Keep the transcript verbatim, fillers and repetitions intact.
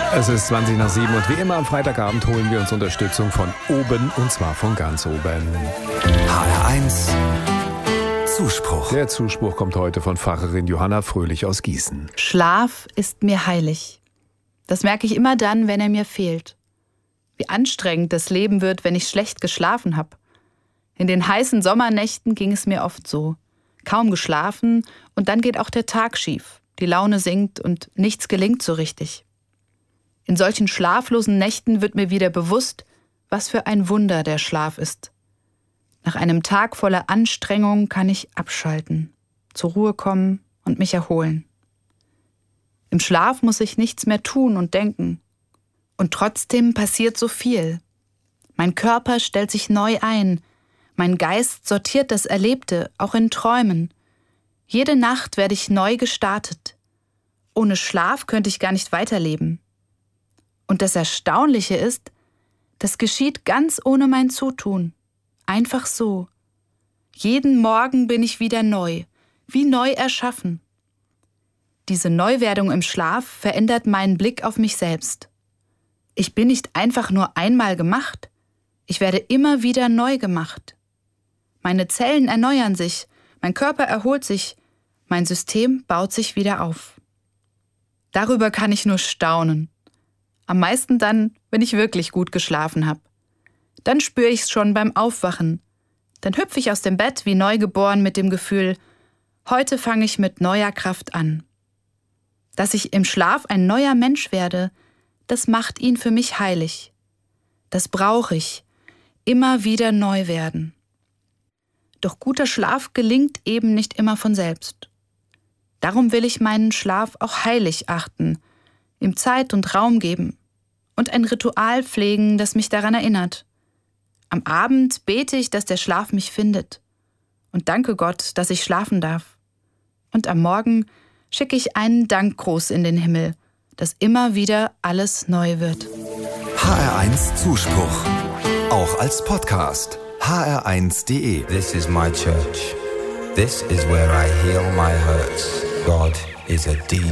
Es ist zwanzig nach sieben und wie immer am Freitagabend holen wir uns Unterstützung von oben, und zwar von ganz oben. H R eins Zuspruch. Der Zuspruch kommt heute von Pfarrerin Johanna Fröhlich aus Gießen. Schlaf ist mir heilig. Das merke ich immer dann, wenn er mir fehlt. Wie anstrengend das Leben wird, wenn ich schlecht geschlafen habe. In den heißen Sommernächten ging es mir oft so. Kaum geschlafen und dann geht auch der Tag schief. Die Laune sinkt und nichts gelingt so richtig. In solchen schlaflosen Nächten wird mir wieder bewusst, was für ein Wunder der Schlaf ist. Nach einem Tag voller Anstrengung kann ich abschalten, zur Ruhe kommen und mich erholen. Im Schlaf muss ich nichts mehr tun und denken. Und trotzdem passiert so viel. Mein Körper stellt sich neu ein. Mein Geist sortiert das Erlebte, auch in Träumen. Jede Nacht werde ich neu gestartet. Ohne Schlaf könnte ich gar nicht weiterleben. Und das Erstaunliche ist, das geschieht ganz ohne mein Zutun. Einfach so. Jeden Morgen bin ich wieder neu, wie neu erschaffen. Diese Neuwerdung im Schlaf verändert meinen Blick auf mich selbst. Ich bin nicht einfach nur einmal gemacht. Ich werde immer wieder neu gemacht. Meine Zellen erneuern sich, mein Körper erholt sich, mein System baut sich wieder auf. Darüber kann ich nur staunen. Am meisten dann, wenn ich wirklich gut geschlafen habe. Dann spüre ich es schon beim Aufwachen. Dann hüpfe ich aus dem Bett wie neugeboren mit dem Gefühl, heute fange ich mit neuer Kraft an. Dass ich im Schlaf ein neuer Mensch werde, das macht ihn für mich heilig. Das brauche ich, immer wieder neu werden. Doch guter Schlaf gelingt eben nicht immer von selbst. Darum will ich meinen Schlaf auch heilig achten, ihm Zeit und Raum geben und ein Ritual pflegen, das mich daran erinnert. Am Abend bete ich, dass der Schlaf mich findet und danke Gott, dass ich schlafen darf. Und am Morgen schicke ich einen Dankgruß in den Himmel, dass immer wieder alles neu wird. H R eins Zuspruch, auch als Podcast. h r eins punkt d e. This is my church. This is where I heal my hurts. God is a deep